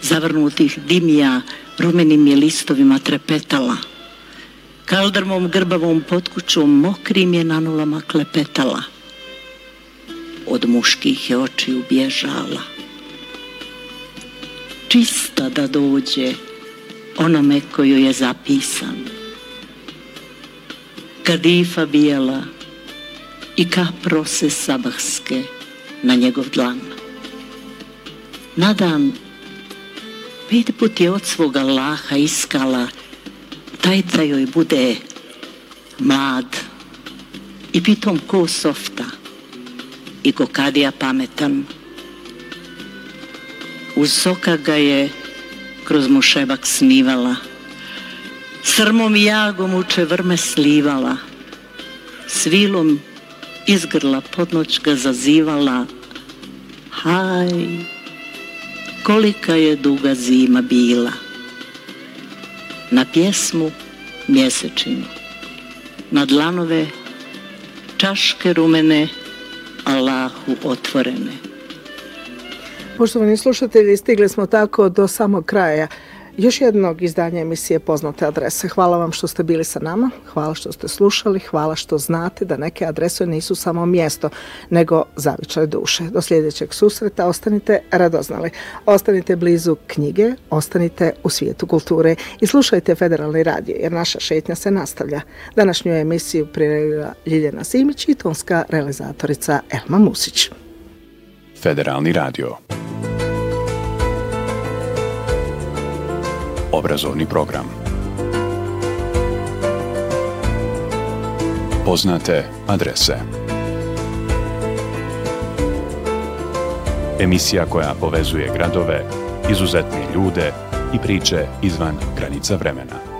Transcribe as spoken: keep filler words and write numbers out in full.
zavrnutih dimija rumenim je listovima trepetala. Kaldrmom grbavom potkućom mokrim je na nulama klepetala. Od muških je očiju bježala. Čista da dođe onome koju je zapisan. Kadifa bijela i kaprose sabahske na njegov dlan. Na dan pet put je od svog Allaha iskala taj da joj bude mlad i pitom ko softa i ko kadija pametan. Uz soka ga je kroz mušebak snivala, srmom i jagom uče vrme slivala, svilom izgrla podnoć ga zazivala. Haj, kolika je duga zima bila. Na pjesmu mjesečinu, na dlanove čaške rumene Allahu otvorene. Poštovani slušatelji, stigli smo tako do samog kraja još jednog izdanja emisije Poznate adrese. Hvala vam što ste bili sa nama, hvala što ste slušali, hvala što znate da neke adrese nisu samo mjesto, nego zavičaj duše. Do sljedećeg susreta ostanite radoznali, ostanite blizu knjige, ostanite u svijetu kulture i slušajte Federalni radio, jer naša šetnja se nastavlja. Današnju emisiju priredila Ljiljana Simić i tonska realizatorica Elma Musić. Federalni radio. Obrazovni program. Poznate adrese. Emisija koja povezuje gradove, izuzetne ljude i priče izvan granica vremena.